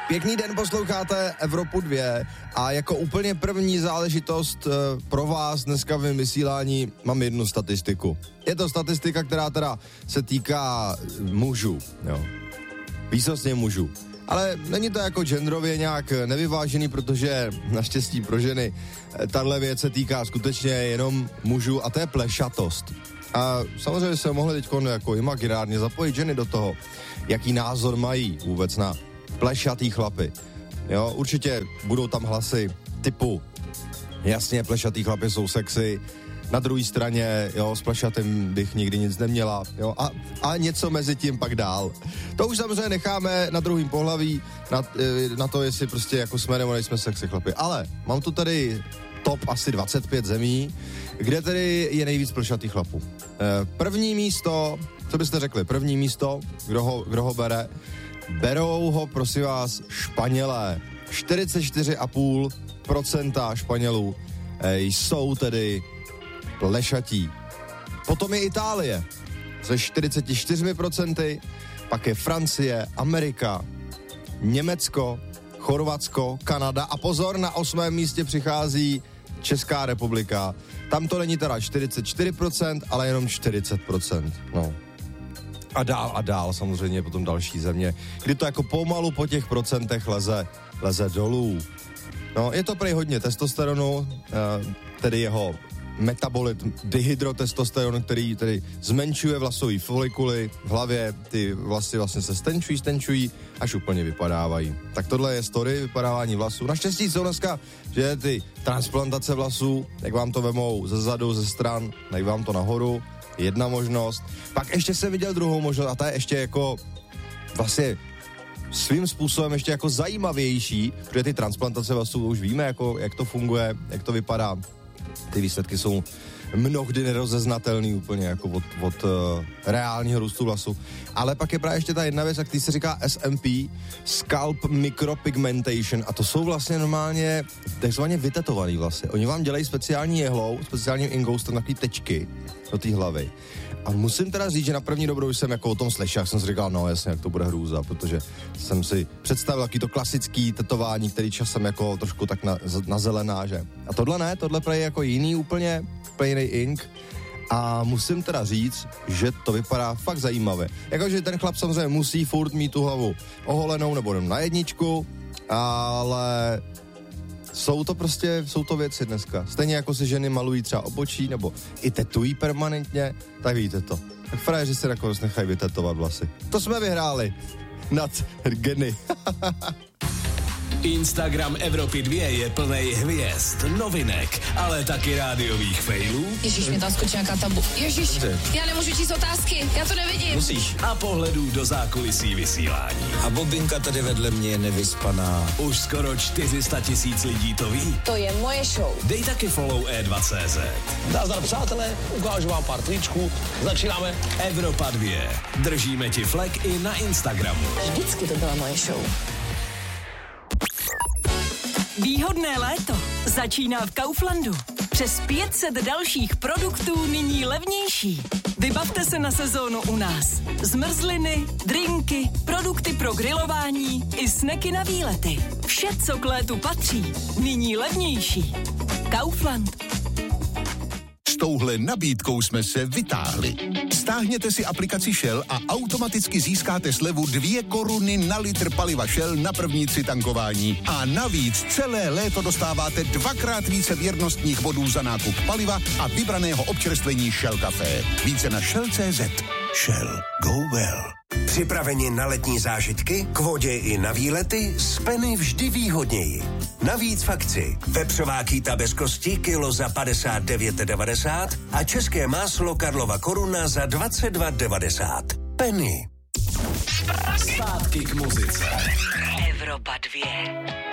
Pěkný den, posloucháte Evropu 2 a jako úplně první záležitost pro vás dneska v vysílání mám jednu statistiku. Je to statistika, která teda se týká mužů, jo. Výsostně mužů. Ale není to jako genderově nějak nevyvážený, protože naštěstí pro ženy tahle věc se týká skutečně jenom mužů a to je plešatost. A samozřejmě se mohli teď jako imaginárně zapojit ženy do toho, jaký názor mají vůbec na plešatý chlapy. Jo, určitě budou tam hlasy typu jasně, plešatý chlapy jsou sexy, na druhé straně, jo, s plešatým bych nikdy nic neměla, jo, a něco mezi tím pak dál. To už samozřejmě necháme na druhým pohlaví, na to, jestli prostě jako jsme nebo nejsme sexy chlapy. Ale mám tu tady top asi 25 zemí, kde tedy je nejvíc plešatých chlapů. První místo, co byste řekli, první místo, kdo ho bere? Berou ho, prosím vás, Španělé. 44,5% Španělů jsou tedy plešatí. Potom je Itálie se 44%, pak je Francie, Amerika, Německo, Chorvatsko, Kanada a pozor, na 8. místě přichází Česká republika. Tam to není teda 44%, ale jenom 40%. No. A dál samozřejmě potom další země, kdy to jako pomalu po těch procentech leze dolů. No, je to prej hodně testosteronu, tedy jeho metabolit dihydrotestosteron, který tedy zmenšuje vlasový folikuly v hlavě, ty vlasy vlastně se stenčují, až úplně vypadávají. Tak tohle je story vypadávání vlasů. Naštěstí jsou dneska, že ty transplantace vlasů, jak vám to vemou ze zadu, ze stran, dají vám to nahoru, jedna možnost. Pak ještě jsem viděl druhou možnost a ta je ještě jako vlastně svým způsobem ještě jako zajímavější, protože ty transplantace vlasů už víme, jako, jak to funguje, jak to vypadá. Ty výsledky jsou mnohdy nerozeznatelný úplně jako od reálního růstu vlasu. Ale pak je právě ještě ta jedna věc, a který se říká SMP, Scalp Micropigmentation, a to jsou vlastně normálně takzvaně vytetovaný vlasy. Oni vám dělají speciální jehlou, speciálním ingoustem takový tečky do té hlavy. A musím teda říct, že na první dobrou jsem jako o tom slyšel, jsem si říkal, no jasně, jak to bude hrůza, protože jsem si představil taky to klasický tetování, který časem jako trošku tak na zelená, že? A tohle ne, tohle prej jako jiný úplně, jiný ink. A musím teda říct, že to vypadá fakt zajímavě. Jakože ten chlap samozřejmě musí furt mít tu hlavu oholenou nebo na jedničku, ale jsou to věci dneska. Stejně jako si ženy malují třeba obočí nebo i tetují permanentně, tak víte to. Tak frajeři si nakonec nechají vytetovat vlasy. To jsme vyhráli nad geny. Instagram Evropy 2 je plnej hvězd, novinek, ale taky rádiových failů. Ježíš, mě tam skočí nějaká tabu. Ježíš, já nemůžu číst otázky, já to nevidím. Musíš. A pohledů do zákulisí vysílání. A Bobinka tady vedle mě je nevyspaná. Už skoro 400 000 lidí to ví. To je moje show. Dej taky follow E2CZ. Nazdar přátelé, ukážu vám pár tričků. Začínáme. Evropa 2. Držíme ti flek i na Instagramu. Vždycky to byla moje show. Výhodné léto začíná v Kauflandu. Přes 500 dalších produktů nyní levnější. Vybavte se na sezónu u nás. Zmrzliny, drinky, produkty pro grilování i sneky na výlety. Vše, co k létu patří, nyní levnější. Kaufland. S touhle nabídkou jsme se vytáhli. Stáhněte si aplikaci Shell a automaticky získáte slevu 2 koruny na litr paliva Shell na první 3 tankování. A navíc celé léto dostáváte 2x více věrnostních bodů za nákup paliva a vybraného občerstvení Shell Café. Více na Shell.cz. Shell. Go well. Připraveni na letní zážitky, k vodě i na výlety, z Penny vždy výhodněji. Navíc v akci vepřová kýta bez kosti kilo za 59,90 a české máslo Karlova Koruna za 22,90. Penny. Zpátky k muzice. Evropa 2.